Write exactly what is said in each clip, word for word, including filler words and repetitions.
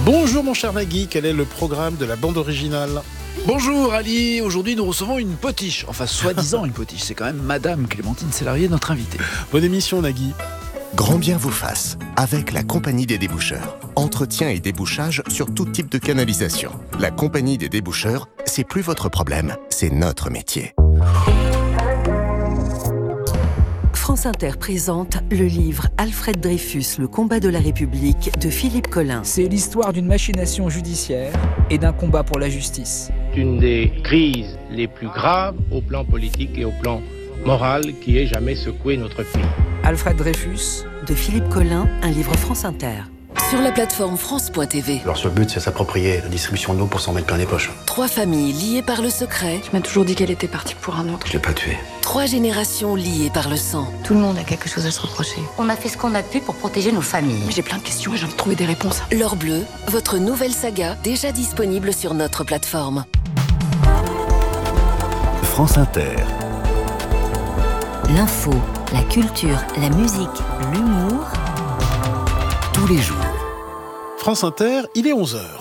Bonjour mon cher Nagui, quel est le programme de la bande originale ? Bonjour Ali, aujourd'hui nous recevons une potiche, enfin soi-disant une potiche, c'est quand même Madame Clémentine Sélarié, notre invitée. Bonne émission Nagui. Grand bien vous fasse, avec la Compagnie des déboucheurs. Entretien et débouchage sur tout type de canalisation. La Compagnie des déboucheurs, c'est plus votre problème, c'est notre métier. France Inter présente le livre Alfred Dreyfus, le combat de la République de Philippe Collin. C'est l'histoire d'une machination judiciaire et d'un combat pour la justice. Une des crises les plus graves au plan politique et au plan moral qui ait jamais secoué notre pays. Alfred Dreyfus de Philippe Collin, un livre France Inter. Sur la plateforme France point T V. Alors, le but, c'est s'approprier la distribution de l'eau pour s'en mettre plein les poches. Trois familles liées par le secret. Tu m'as toujours dit qu'elle était partie pour un autre. Je l'ai pas tuée. Trois générations liées par le sang. Tout le monde a quelque chose à se reprocher. On a fait ce qu'on a pu pour protéger nos familles. Mais j'ai plein de questions et j'ai envie de trouver des réponses. L'Or Bleu, votre nouvelle saga, déjà disponible sur notre plateforme. France Inter. L'info, la culture, la musique, l'humour. Tous les jours. France Inter, il est onze heures.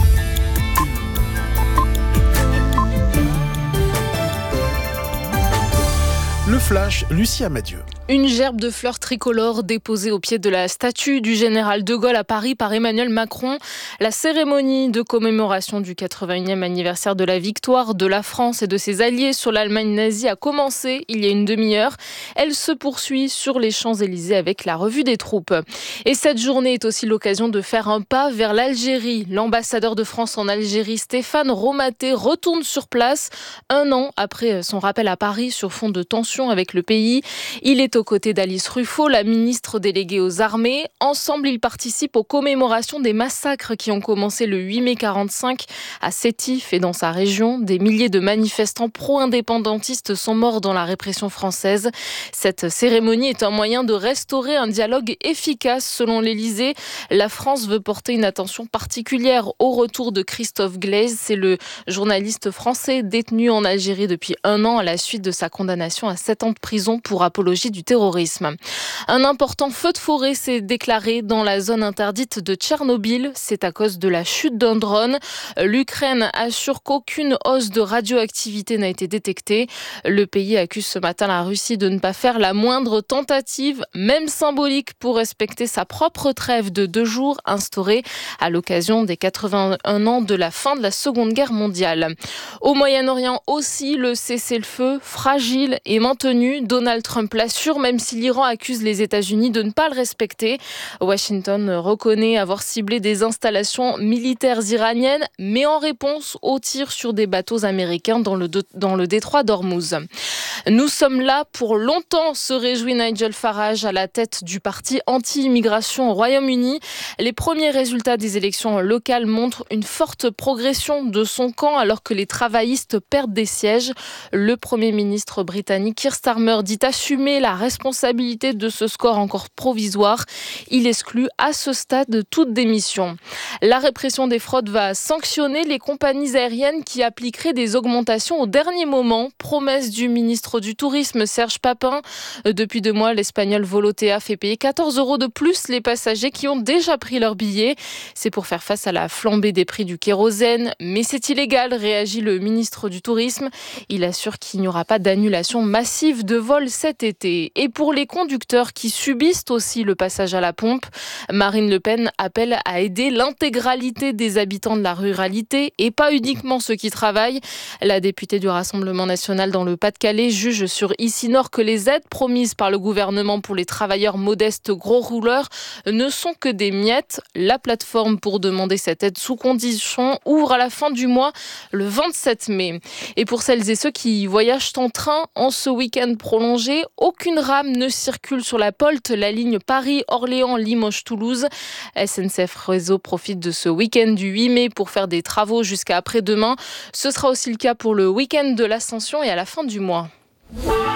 Le flash, Lucie Amadieu. Une gerbe de fleurs tricolores déposée au pied de la statue du général de Gaulle à Paris par Emmanuel Macron. La cérémonie de commémoration du quatre-vingt-unième anniversaire de la victoire de la France et de ses alliés sur l'Allemagne nazie a commencé il y a une demi-heure. Elle se poursuit sur les Champs-Élysées avec la revue des troupes. Et cette journée est aussi l'occasion de faire un pas vers l'Algérie. L'ambassadeur de France en Algérie, Stéphane Romaté, retourne sur place un an après son rappel à Paris sur fond de tension avec le pays. Il est aux côtés d'Alice Ruffo, la ministre déléguée aux armées. Ensemble, ils participent aux commémorations des massacres qui ont commencé le huit mai quarante-cinq à Sétif et dans sa région. Des milliers de manifestants pro-indépendantistes sont morts dans la répression française. Cette cérémonie est un moyen de restaurer un dialogue efficace selon l'Élysée. La France veut porter une attention particulière au retour de Christophe Glaise. C'est le journaliste français détenu en Algérie depuis un an à la suite de sa condamnation à sept ans de prison pour apologie du terrorisme. Un important feu de forêt s'est déclaré dans la zone interdite de Tchernobyl. C'est à cause de la chute d'un drone. L'Ukraine assure qu'aucune hausse de radioactivité n'a été détectée. Le pays accuse ce matin la Russie de ne pas faire la moindre tentative, même symbolique, pour respecter sa propre trêve de deux jours instaurée à l'occasion des quatre-vingt-un ans de la fin de la Seconde Guerre mondiale. Au Moyen-Orient aussi, le cessez-le-feu fragile est maintenu. Donald Trump l'assure, même si l'Iran accuse les États-Unis de ne pas le respecter. Washington reconnaît avoir ciblé des installations militaires iraniennes, mais en réponse aux tirs sur des bateaux américains dans le, de, dans le détroit d'Ormuz. Nous sommes là pour longtemps, se réjouit Nigel Farage à la tête du parti anti-immigration au Royaume-Uni. Les premiers résultats des élections locales montrent une forte progression de son camp alors que les travaillistes perdent des sièges. Le Premier ministre britannique Keir Starmer dit assumer la responsabilité de ce score encore provisoire. Il exclut à ce stade toute démission. La répression des fraudes va sanctionner les compagnies aériennes qui appliqueraient des augmentations au dernier moment. Promesse du ministre du Tourisme Serge Papin. Depuis deux mois, l'espagnol Volotea fait payer quatorze euros de plus les passagers qui ont déjà pris leur billet. C'est pour faire face à la flambée des prix du kérosène. Mais c'est illégal, réagit le ministre du Tourisme. Il assure qu'il n'y aura pas d'annulation massive de vols cet été. Et pour les conducteurs qui subissent aussi le passage à la pompe, Marine Le Pen appelle à aider l'intégralité des habitants de la ruralité et pas uniquement ceux qui travaillent. La députée du Rassemblement national dans le Pas-de-Calais juge sur Ici Nord que les aides promises par le gouvernement pour les travailleurs modestes gros rouleurs ne sont que des miettes. La plateforme pour demander cette aide sous condition ouvre à la fin du mois, le vingt-sept mai. Et pour celles et ceux qui voyagent en train en ce week-end prolongé, aucune rame ne circule sur la Polte, la ligne Paris-Orléans-Limoges-Toulouse. S N C F Réseau profite de ce week-end du huit mai pour faire des travaux jusqu'à après-demain. Ce sera aussi le cas pour le week-end de l'Ascension et à la fin du mois.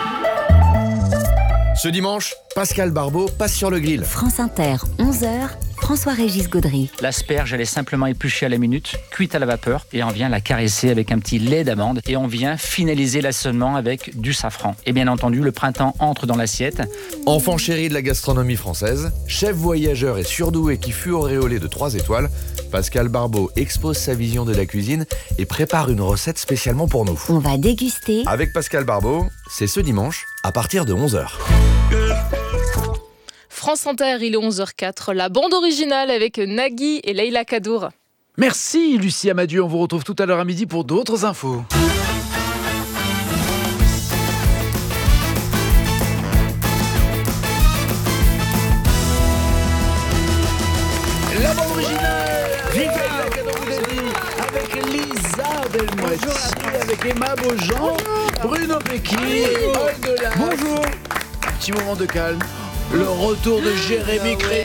Ce dimanche, Pascal Barbeau passe sur le grill. France Inter, onze heures, François-Régis Gaudry. L'asperge, elle est simplement épluchée à la minute, cuite à la vapeur, et on vient la caresser avec un petit lait d'amande, et on vient finaliser l'assaisonnement avec du safran. Et bien entendu, le printemps entre dans l'assiette. Enfant chéri de la gastronomie française, chef voyageur et surdoué qui fut auréolé de trois étoiles, Pascal Barbeau expose sa vision de la cuisine et prépare une recette spécialement pour nous. On va déguster. Avec Pascal Barbeau, c'est ce dimanche à partir de onze heures. France Inter, il est onze heures quatre. La bande originale avec Nagui et Leïla Kadour. Merci Lucie Amadieu, on vous retrouve tout à l'heure à midi pour d'autres infos. La bande originale, vive la Cadeau avec Lisa Delmoitier, avec Emma Beaujean, Bruno Pecky, Paul Delage. Bonjour. Un petit moment de calme. Le retour de Jérémy Crédit.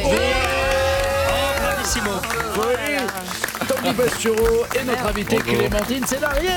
Oh, bravissimo. Oui. Tanguy Bastureau et notre invitée Clémentine Célarié.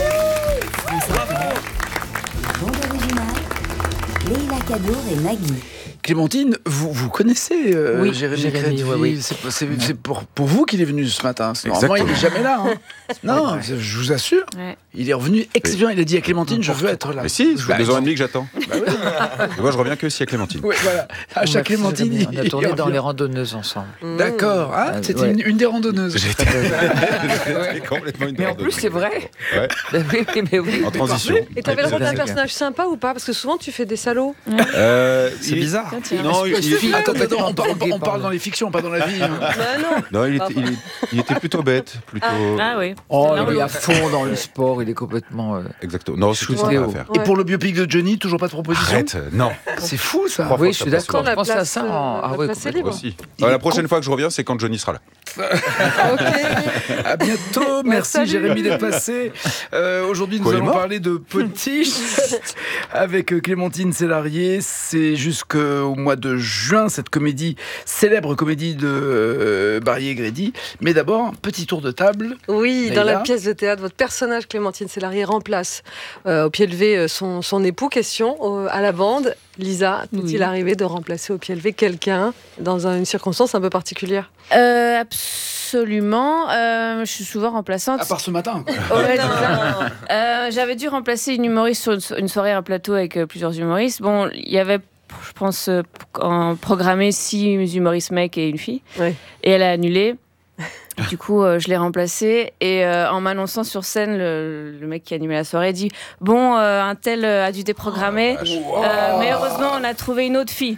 Bravo. Bande originale, Leïla Kadour et Nagui. Clémentine, vous, vous connaissez euh, oui, Jérémy, Jérémy Crédville, ouais, oui. C'est, c'est, c'est pour, pour vous qu'il est venu ce matin. Normalement, il n'est jamais là. Hein. Non, je vous assure. Ouais. Il est revenu exceptionnel. Il a dit à Clémentine, je veux être là. Mais si, ça fait deux ans et demi que j'attends. Bah oui. Et moi, je reviens que si à Clémentine. Oui, voilà. À chaque Clémentine, il, on a tourné dans les randonneuses ensemble. D'accord. Ah, euh, c'était ouais. une, une des randonneuses. J'étais complètement une des mais en plus, c'est vrai. Ouais. oui, mais oui. En transition. Et t'avais le rôle d'un personnage sympa ou pas? Parce que souvent, tu fais des salauds. Euh, c'est bizarre. Non, il, attends, attends, on, parle, on parle dans les fictions, pas dans la vie. Hein. Bah non. Non, il était, il, il était plutôt bête, plutôt. Ah, ah oui. Oh, il est à fond dans le sport, il est complètement. Euh, Exactement. Non, c'est tout ça à faire. Et pour le biopic de Johnny, toujours pas de proposition. Arrête, non. C'est fou ça. Oui, je suis d'accord. Je pense à ça. En... Ah ouais, complètement. Aussi. Alors, la prochaine fois que je reviens, c'est quand Johnny sera là. Ok. À bientôt. Merci Jérémy d'être passé. Euh, aujourd'hui, nous Quoi, allons parler de Potiche avec Clémentine Célarié. C'est jusqu'au mois de juin cette comédie, célèbre comédie de euh, Barrier-Grédy. Mais d'abord, petit tour de table. Oui, Leïla. Dans la pièce de théâtre, votre personnage Clémentine Célarié remplace euh, au pied levé son, son époux. Question euh, à la bande. Lisa, peut-il oui. arriver de remplacer au pied levé quelqu'un dans une circonstance un peu particulière? euh, Absolument. Euh, je suis souvent remplaçante. À part ce matin. Ouais, euh, j'avais dû remplacer une humoriste sur une soirée à un plateau avec euh, plusieurs humoristes. Bon, il y avait, je pense, euh, en programmé six humoristes mecs et une fille. Ouais. Et elle a annulé. Du coup, euh, je l'ai remplacée et euh, en m'annonçant sur scène, le, le mec qui animait la soirée dit « Bon, euh, un tel a dû déprogrammer, oh, euh, mais heureusement, on a trouvé une autre fille. »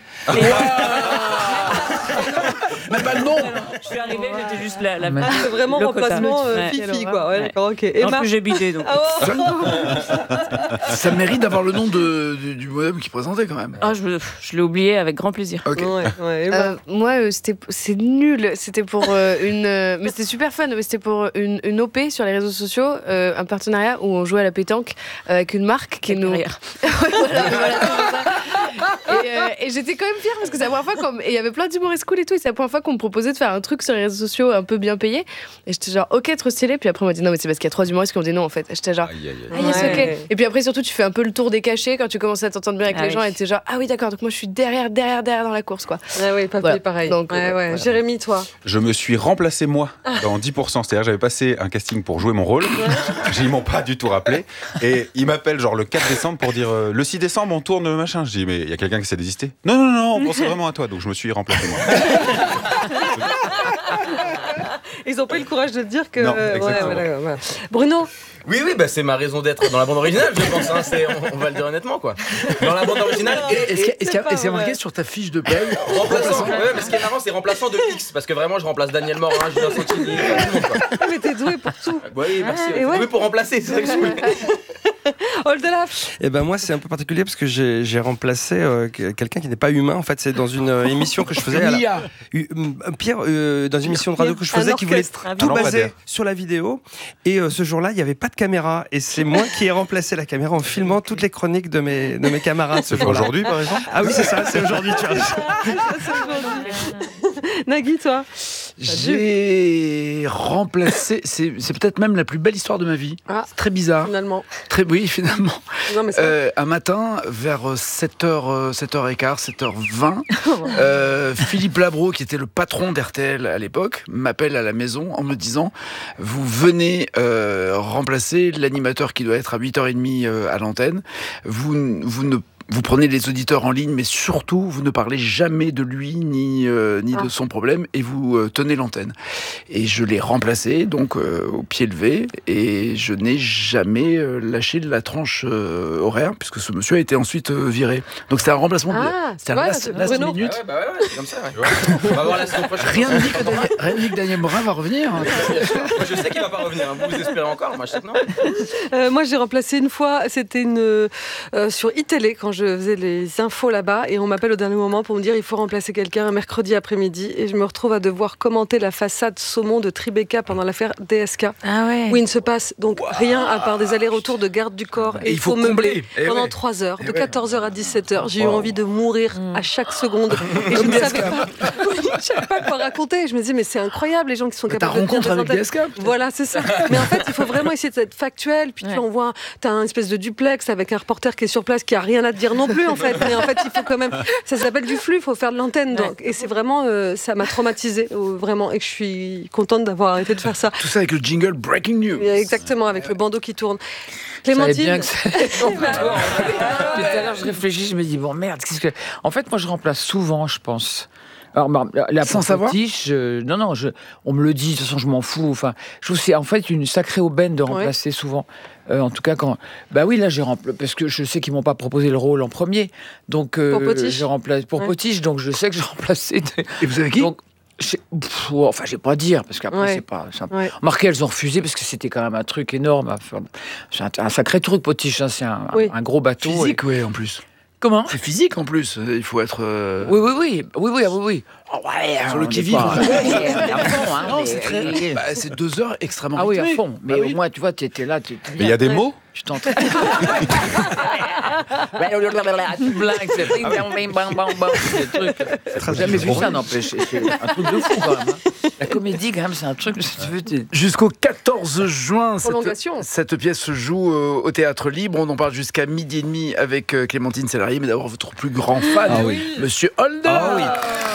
Mais pas le nom. Je suis arrivée, j'étais juste la, la ah, c'est vraiment remplacement euh, fille-fille, quoi. Ouais, d'accord, ok. Et en plus, j'ai bidé, donc. Ah, oh. ça, ça mérite d'avoir le nom de, du, du bonhomme qui présentait, quand même. Ah, je, je l'ai oublié avec grand plaisir. Okay. Ouais, ouais, euh, moi, euh, c'était, c'est nul. C'était pour euh, une... Euh, mais c'était super fun. Mais c'était pour une, une O P sur les réseaux sociaux, euh, un partenariat où on jouait à la pétanque euh, avec une marque qui nous... voilà, voilà, et, euh, et j'étais quand même fière parce que c'est la première fois qu'on... et il y avait plein d'humoristes cool et tout, et c'est la première fois qu'on me proposait de faire un truc sur les réseaux sociaux un peu bien payé, et j'étais genre ok, trop stylé. Puis après on m'a dit non, mais c'est parce qu'il y a trois humoristes qui ont dit non en fait. Et j'étais genre aïe, aïe, aïe. Ah, yes, ouais. Ok. Et puis après surtout tu fais un peu le tour des cachets quand tu commences à t'entendre bien avec ah, les oui. gens, et t'es genre ah oui d'accord, donc moi je suis derrière derrière derrière dans la course, quoi. Ah oui, pas voilà. Pareil. Donc, ouais, ouais. Voilà. Jérémy, toi? Je me suis remplacé moi dans dix pour cent, c'est-à-dire j'avais passé un casting pour jouer mon rôle. Ils m'ont pas du tout rappelé, et ils m'appellent genre le quatre décembre pour dire euh, le six décembre on tourne machin. Je dis mais il y a quelqu'un qui s'est désisté. Non non non, on pensait vraiment à toi, donc je me suis remplacé moi. Ils n'ont pas eu le courage de dire que. Non, ouais, voilà, voilà. Bruno. Oui, oui, bah c'est ma raison d'être dans la bande originale, je pense. Hein, c'est, on, on va le dire honnêtement, quoi. Dans la bande originale. Et, est-ce qu'il y a, est-ce qu'il y a marqué sur ta fiche de paye remplaçant? Ouais, mais ce qui est marrant, c'est remplaçant de X, parce que vraiment, je remplace Daniel Morin, Julien Santini, tout le monde, quoi. Mais t'es doué pour tout. Oui, merci. Ah, ouais. Doué pour remplacer, c'est ça que je voulais. Oldelaf. Eh ben moi, c'est un peu particulier parce que j'ai, j'ai remplacé euh, quelqu'un qui n'est pas humain. En fait, c'est dans une euh, émission que je faisais. À la, euh, Pierre, euh, dans une émission de radio que je faisais, qui voulait tout baser sur la vidéo. Et euh, ce jour-là, il n'y avait pas de caméra. Et c'est moi qui ai remplacé la caméra en filmant toutes les chroniques de mes, de mes camarades. C'est aujourd'hui, par exemple? Ah oui, c'est ça, c'est aujourd'hui. Tu Nagui, toi? J'ai remplacé, c'est, c'est peut-être même la plus belle histoire de ma vie. Ah, c'est très bizarre. Finalement. Très, oui, finalement. Non, mais ça... euh, un matin, vers sept heures, sept heures quinze, sept heures vingt, euh, Philippe Labro, qui était le patron d'R T L à l'époque, m'appelle à la maison en me disant « Vous venez euh, remplacer l'animateur qui doit être à huit heures trente euh, à l'antenne. Vous, vous ne Vous prenez les auditeurs en ligne, mais surtout, vous ne parlez jamais de lui ni, euh, ni ah. de son problème, et vous euh, tenez l'antenne. » Et je l'ai remplacé, donc euh, au pied levé, et je n'ai jamais euh, lâché la tranche euh, horaire, puisque ce monsieur a été ensuite euh, viré. Donc c'était un remplacement. Ah, c'était un last, last minute. Ah ouais, bah ouais, ouais, c'est comme ça. Ouais. On va voir la semaine prochaine. Rien ne dit que Daniel, rien ne dit que Daniel Morin va revenir. Moi, je sais qu'il va pas revenir. Vous, vous espérez encore? Moi, je sais que non. Euh, moi, j'ai remplacé une fois, c'était une, euh, sur iTélé, quand je faisais les infos là-bas, et on m'appelle au dernier moment pour me dire il faut remplacer quelqu'un un mercredi après-midi, et je me retrouve à devoir commenter la façade saumon de Tribeca pendant l'affaire D S K, ah ouais. où il ne se passe donc wow. rien à part des allers-retours de garde du corps, et, et il faut, faut meubler eh pendant ouais. trois heures, de eh quatorze heures à dix-sept heures. J'ai wow. eu envie de mourir mmh. à chaque seconde, et je ne savais pas, je savais pas quoi raconter. Je me disais mais c'est incroyable les gens qui sont mais capables de rencontre avec D S K. Voilà, c'est ça. Mais en fait, il faut vraiment essayer d'être factuel. Puis ouais. tu envoies, t'as un espèce de duplex avec un reporter qui est sur place qui a rien à te dire non plus en fait. Mais en fait, il faut quand même. Ça s'appelle du flux. Il faut faire de l'antenne. Donc, ouais. et c'est vraiment, euh, ça m'a traumatisée euh, vraiment, et que je suis contente d'avoir arrêté de faire ça. Tout ça avec le jingle Breaking News. Exactement, avec le bandeau qui tourne. Clémentine. Bien que Tout à l'heure, je réfléchis, je me dis bon merde, qu'est-ce que. En fait, moi, je remplace souvent, je pense. Alors, la sans savoir potiche, euh, non, non, je, on me le dit, de toute façon, je m'en fous. Enfin, je trouve que c'est en fait une sacrée aubaine de remplacer ouais. souvent. Euh, en tout cas, quand. Bah oui, là, j'ai remplacé. Parce que je sais qu'ils m'ont pas proposé le rôle en premier. Donc, euh, pour Potiche. Je remplace. Pour ouais. Potiche, donc je sais que j'ai remplacé. Des... Et vous avez qui donc, Pff, enfin, je vais pas dire, parce qu'après, ouais. c'est pas. C'est un... ouais. Remarquez, elles ont refusé, parce que c'était quand même un truc énorme. C'est un, un sacré truc, Potiche. Hein, c'est un, oui. un, un gros bateau. Physique, et... oui, en plus. Comment ? C'est physique en plus, il faut être. Euh... Oui, oui, oui, oui, oui, oui, oui. Oh, ouais, sur le qui-vive. Pas... hein, non, c'est très. Bah, c'est deux heures extrêmement. Ah oui, à rythmé. fond. Mais bah, au oui. moins, tu vois, tu étais là. Tu étais mais il y a des mots. Je t'entends. Tu blagues, c'est bing, bang, bang, bang, bang, c'est des trucs. J'ai jamais vu ça, n'empêche. C'est un truc de fou quand même. Hein. La comédie, quand même, c'est un truc. Si tu veux, t'es... Jusqu'au quatorze juin, cette, cette pièce se joue euh, au Théâtre Libre. On en parle jusqu'à midi et demi avec euh, Clémentine Sélarié. Mais d'abord, votre plus grand fan, ah oui. Monsieur Holder. Ah oui.